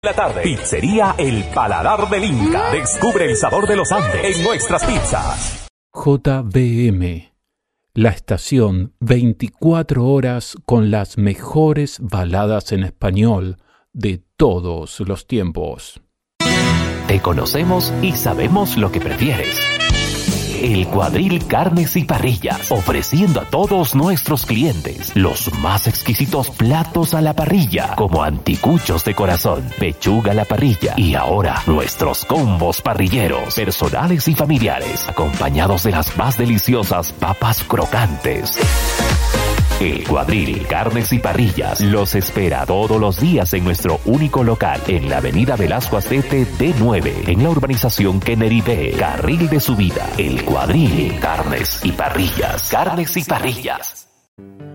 La tarde, Pizzería El Paladar del Inca. Descubre el sabor de los Andes en nuestras pizzas. JBM, la estación 24 horas con las mejores baladas en español de todos los tiempos. Te conocemos y sabemos lo que prefieres. El Cuadril Carnes y Parrillas, ofreciendo a todos nuestros clientes los más exquisitos platos a la parrilla, como anticuchos de corazón, pechuga a la parrilla y ahora nuestros combos parrilleros, personales y familiares, acompañados de las más deliciosas papas crocantes. El Cuadril Carnes y Parrillas los espera todos los días en nuestro único local en la avenida Velasco Astete D9, en la urbanización Kennedy B, carril de subida. El Cuadril Carnes y Parrillas. Carnes y Parrillas.